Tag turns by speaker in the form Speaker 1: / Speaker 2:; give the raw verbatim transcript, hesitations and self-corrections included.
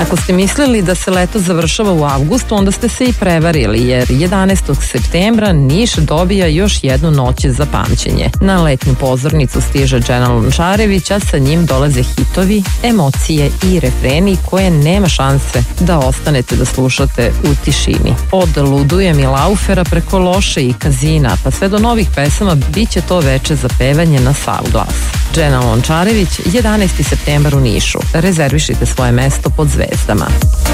Speaker 1: Ako ste mislili da se leto završava u avgustu, onda ste se i prevarili, jer jedanaestog septembra Niš dobija još jednu noć za pamćenje. Na letnju pozornicu stiže Džena Lončarević, a sa njim dolaze hitovi, emocije i refreni koje nema šanse da ostanete da slušate u tišini. Od Ludujem i Laufera preko Loše i Kazina, pa sve do novih pesama, bit će to veče za pevanje na sav glas. Džena Lončarević, jedanaesti septembar u Nišu. Rezervišite svoje mesto pod zvezdama.